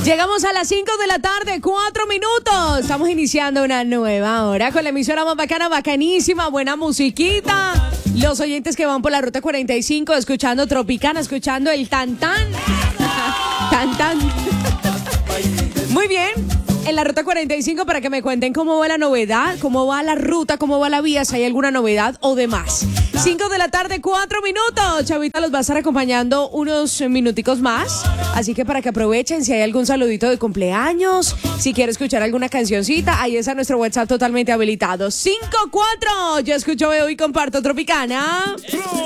Llegamos a las 5 de la tarde, 4 minutos. Estamos iniciando una nueva hora con la emisora más bacana, bacanísima, buena musiquita. Los oyentes que van por la ruta 45 escuchando Tropicana, escuchando el tan tan. Tan tan. Muy bien. En la ruta 45 para que me cuenten cómo va la novedad, cómo va la ruta, cómo va la vía, si hay alguna novedad o demás. 5 de la tarde, 4 minutos. Chavita los va a estar acompañando unos minuticos más. Así que para que aprovechen, si hay algún saludito de cumpleaños, si quiere escuchar alguna cancioncita, ahí está nuestro WhatsApp totalmente habilitado. 54. Yo escucho, veo y comparto Tropicana.